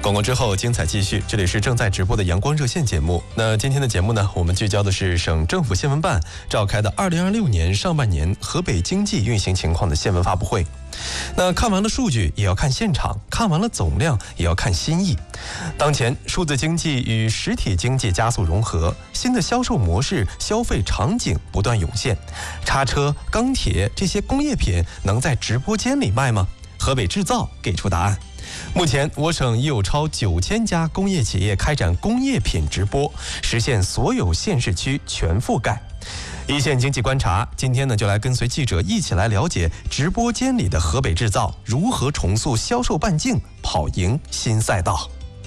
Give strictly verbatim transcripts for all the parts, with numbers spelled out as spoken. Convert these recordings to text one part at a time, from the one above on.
广告之后，精彩继续。这里是正在直播的阳光热线节目。那今天的节目呢，我们聚焦的是省政府新闻办召开的二零二六年上半年河北经济运行情况的新闻发布会。那看完了数据，也要看现场；看完了总量，也要看心意。当前，数字经济与实体经济加速融合，新的销售模式、消费场景不断涌现。叉车、钢铁这些工业品能在直播间里卖吗？河北制造给出答案。目前，我省已有超九千家工业企业开展工业品直播，实现所有县市区全覆盖。一线经济观察，今天呢就来跟随记者一起来了解直播间里的河北制造如何重塑销售半径，跑赢新赛道。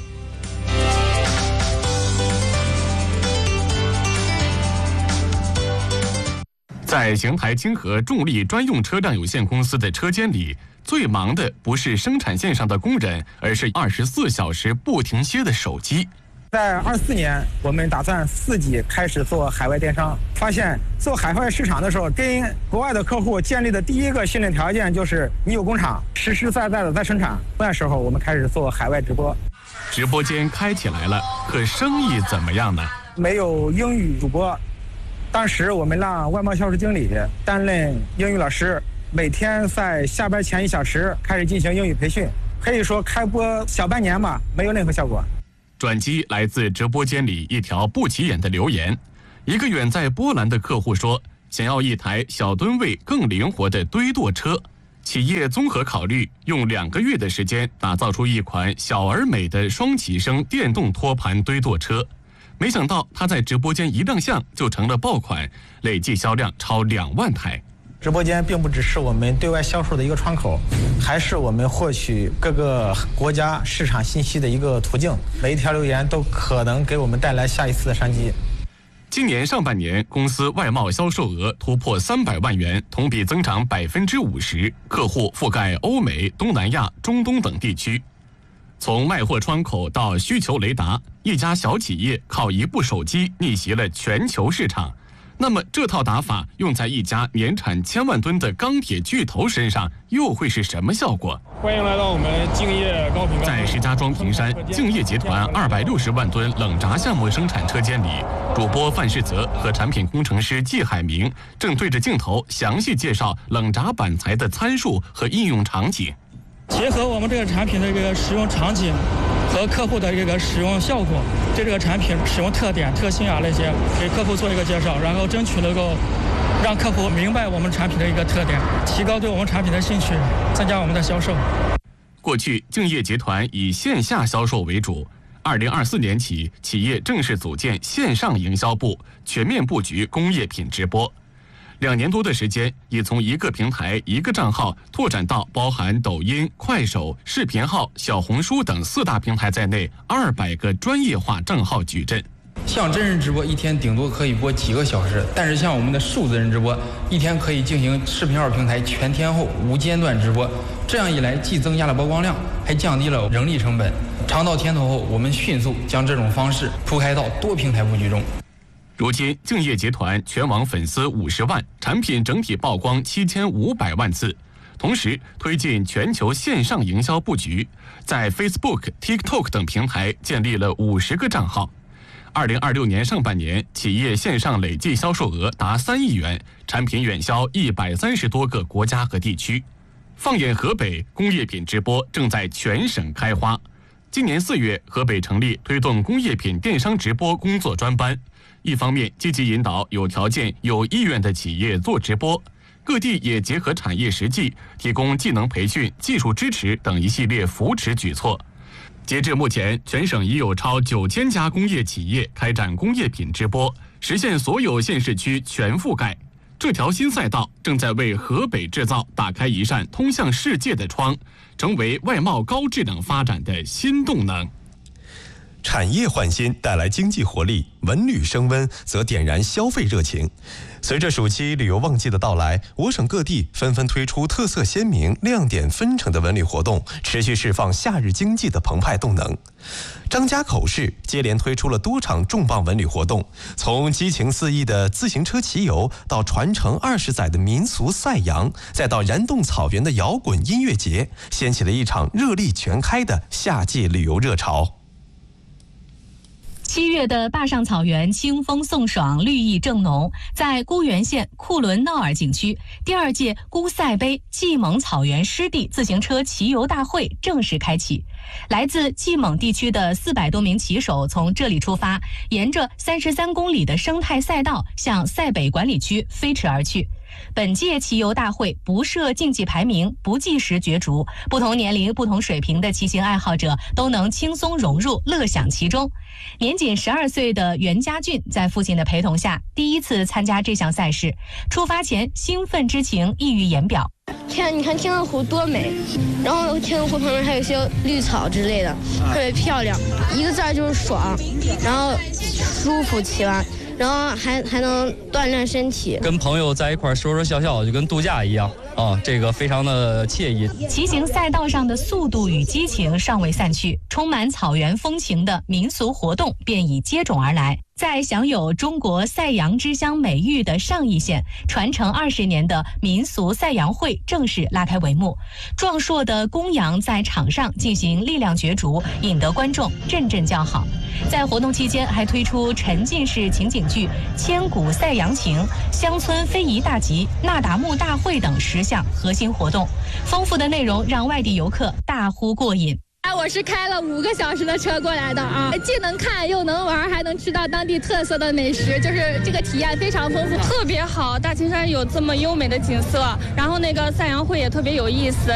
在邢台清河重力专用车辆有限公司的车间里，最忙的不是生产线上的工人，而是二十四小时不停歇的手机。 在二四年，我们打算自己开始做海外电商。发现做海外市场的时候，跟国外的客户建立的第一个信任条件就是你有工厂，实实在在的在生产。那时候我们开始做海外直播。 直播间开起来了，可生意怎么样呢？ 没有英语主播，当时我们让外贸销售经理担任英语老师，每天在下班前一小时开始进行英语培训。可以说开播小半年吧，没有任何效果。 转机来自直播间里一条不起眼的留言，一个远在波兰的客户说，想要一台小吨位更灵活的堆垛车。企业综合考虑，用两个月的时间打造出一款小而美的双起升电动托盘堆垛车。没想到他在直播间一亮相就成了爆款，累计销量超两万台。 直播间并不只是我们对外销售的一个窗口，还是我们获取各个国家市场信息的一个途径。每一条留言都可能给我们带来下一次的商机。 今年上半年，公司外贸销售额突破三百万元，同比增长百分之五十，客户覆盖欧美、东南亚、中东等地区。从卖货窗口到需求雷达，一家小企业靠一部手机逆袭了全球市场。那么这套打法用在一家年产千万吨的钢铁巨头身上，又会是什么效果？ 欢迎来到我们敬业高频。 在石家庄平山，敬业集团二百六十万吨冷轧项目生产车间里，主播范世泽和产品工程师季海明正对着镜头详细介绍冷轧板材的参数和应用场景。 结合我们这个产品的这个使用场景和客户的这个使用效果，对这个产品使用特点、特性啊那些，给客户做一个介绍，然后争取能够让客户明白我们产品的一个特点，提高对我们产品的兴趣，增加我们的销售。 过去，敬业集团以线下销售为主。二零二四年起，企业正式组建线上营销部，全面布局工业品直播。两年多的时间，已从一个平台、一个账号拓展到包含抖音、快手、视频号、小红书等四大平台在内二百个专业化账号矩阵。 像真人直播一天顶多可以播几个小时，但是像我们的数字人直播，一天可以进行视频号平台全天候无间断直播。这样一来，既增加了曝光量，还降低了人力成本。尝到甜头后，我们迅速将这种方式铺开到多平台布局中。 如今，敬业集团全网粉丝五十万，产品整体曝光七千五百万次，同时推进全球线上营销布局，在 Facebook、TikTok 等平台建立了五十个账号。二零二六年上半年，企业线上累计销售额达三亿元，产品远销一百三十多个国家和地区。放眼河北，工业品直播正在全省开花。今年四月，河北成立推动工业品电商直播工作专班。一方面积极引导有条件、有意愿的企业做直播，各地也结合产业实际，提供技能培训、技术支持等一系列扶持举措。截至目前，全省已有超九千家工业企业开展工业品直播，实现所有县市区全覆盖。这条新赛道正在为河北制造打开一扇通向世界的窗，成为外贸高质量发展的新动能。 产业焕新带来经济活力，文旅升温则点燃消费热情。随着暑期旅游旺季的到来，我省各地纷纷推出特色鲜明、亮点纷呈的文旅活动，持续释放夏日经济的澎湃动能。张家口市接连推出了多场重磅文旅活动，从激情四溢的自行车骑游，到传承二十载的民俗赛扬，再到燃动草原的摇滚音乐节，掀起了一场热力全开的夏季旅游热潮。 七月的坝上草原清风送爽，绿意正浓。在沽源县库伦闹尔景区，第二届沽赛杯蓟蒙草原湿地自行车骑游大会正式开启。来自蓟蒙地区的四百多名骑手从这里出发，沿着三十三公里的生态赛道向赛北管理区飞驰而去。本届骑游大会不设竞技排名，不计时角逐，不同年龄、不同水平的骑行爱好者都能轻松融入，乐享其中。年仅十二岁的袁家俊在父亲的陪同下，第一次参加这项赛事，出发前兴奋之情溢于言表。 天，你看天鹅湖多美，然后天鹅湖旁边还有一些绿草之类的，特别漂亮。一个字儿就是爽，然后舒服骑完。然后还还能锻炼身体， 跟朋友在一块说说笑笑，就跟度假一样啊，这个非常的惬意。 骑行赛道上的速度与激情尚未散去，充满草原风情的民俗活动便已接踵而来。在享有中国赛扬之乡美誉的上邑县，传承二十年的民俗赛扬会正式拉开帷幕。壮硕的公羊在场上进行力量角逐，引得观众阵阵叫好。在活动期间，还推出沉浸式情景剧《千古赛扬情》、乡村非遗大集、那达慕大会等十项核心活动，丰富的内容让外地游客大呼过瘾。 哎，我是开了五个小时的车过来的啊，既能看又能玩，还能吃到当地特色的美食，就是这个体验非常丰富，特别好。大青山有这么优美的景色，然后那个赛扬会也特别有意思。